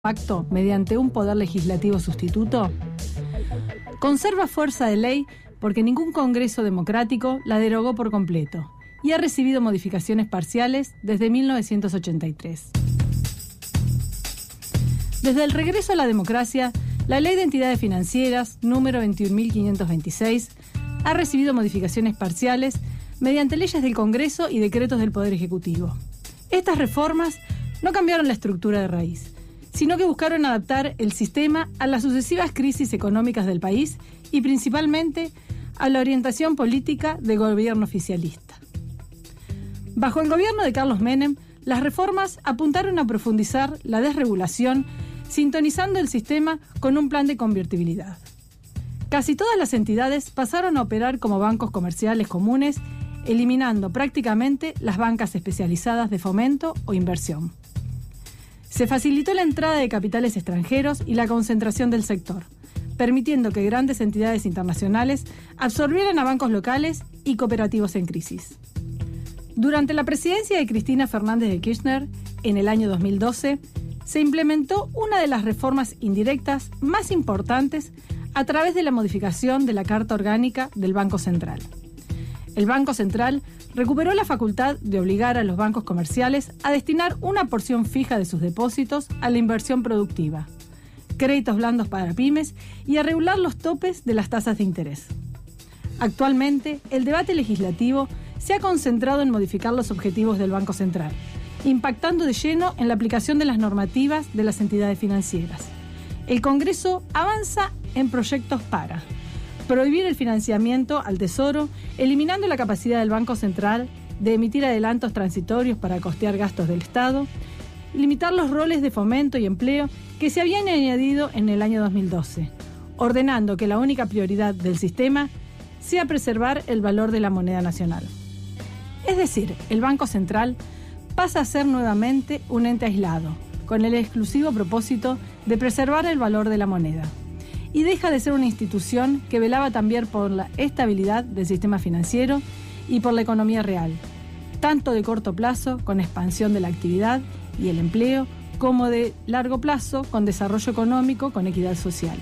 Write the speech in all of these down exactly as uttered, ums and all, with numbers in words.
Pacto mediante un poder legislativo sustituto, conserva fuerza de ley porque ningún Congreso democrático la derogó por completo y ha recibido modificaciones parciales desde mil novecientos ochenta y tres. Desde el regreso a la democracia, la Ley de Entidades Financieras, número veintiún mil quinientos veintiséis, ha recibido modificaciones parciales mediante leyes del Congreso y decretos del Poder Ejecutivo. Estas reformas no cambiaron la estructura de raíz, sino que buscaron adaptar el sistema a las sucesivas crisis económicas del país y principalmente a la orientación política del gobierno oficialista. Bajo el gobierno de Carlos Menem, las reformas apuntaron a profundizar la desregulación, sintonizando el sistema con un plan de convertibilidad. Casi todas las entidades pasaron a operar como bancos comerciales comunes, eliminando prácticamente las bancas especializadas de fomento o inversión. Se facilitó la entrada de capitales extranjeros y la concentración del sector, permitiendo que grandes entidades internacionales absorbieran a bancos locales y cooperativos en crisis. Durante la presidencia de Cristina Fernández de Kirchner, en el año dos mil doce, se implementó una de las reformas indirectas más importantes a través de la modificación de la Carta Orgánica del Banco Central. El Banco Central recuperó la facultad de obligar a los bancos comerciales a destinar una porción fija de sus depósitos a la inversión productiva, créditos blandos para pymes y a regular los topes de las tasas de interés. Actualmente, el debate legislativo se ha concentrado en modificar los objetivos del Banco Central, impactando de lleno en la aplicación de las normativas de las entidades financieras. El Congreso avanza en proyectos para prohibir el financiamiento al Tesoro, eliminando la capacidad del Banco Central de emitir adelantos transitorios para costear gastos del Estado, limitar los roles de fomento y empleo que se habían añadido en el año dos mil doce, ordenando que la única prioridad del sistema sea preservar el valor de la moneda nacional. Es decir, el Banco Central pasa a ser nuevamente un ente aislado, con el exclusivo propósito de preservar el valor de la moneda, y deja de ser una institución que velaba también por la estabilidad del sistema financiero y por la economía real, tanto de corto plazo, con expansión de la actividad y el empleo, como de largo plazo, con desarrollo económico, con equidad social.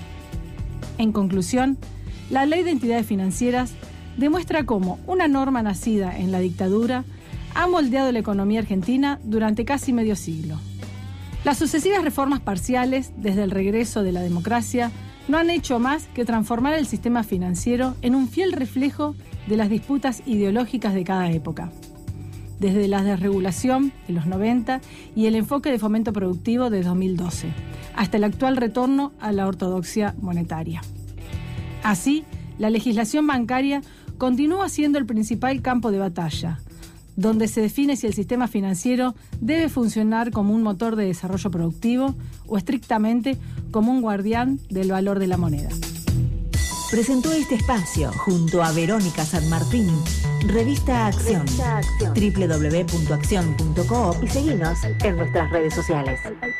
En conclusión, la Ley de Entidades Financieras demuestra cómo una norma nacida en la dictadura ha moldeado la economía argentina durante casi medio siglo. Las sucesivas reformas parciales, desde el regreso de la democracia, no han hecho más que transformar el sistema financiero en un fiel reflejo de las disputas ideológicas de cada época. Desde la desregulación de los noventa y el enfoque de fomento productivo de dos mil doce, hasta el actual retorno a la ortodoxia monetaria. Así, la legislación bancaria continúa siendo el principal campo de batalla, donde se define si el sistema financiero debe funcionar como un motor de desarrollo productivo o estrictamente como un guardián del valor de la moneda. Presentó este espacio junto a Verónica San Martín, Revista Acción, doble u doble u doble u punto acción punto coop y seguinos en nuestras redes sociales.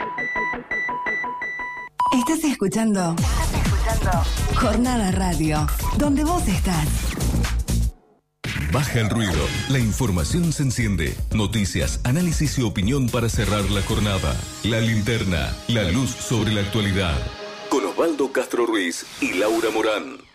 Estás escuchando, Estás escuchando Jornada Radio, donde vos estás. Baja el ruido, la información se enciende. Noticias, análisis y opinión para cerrar la jornada. La linterna, la luz sobre la actualidad. Con Osvaldo Castro Ruiz y Laura Morán.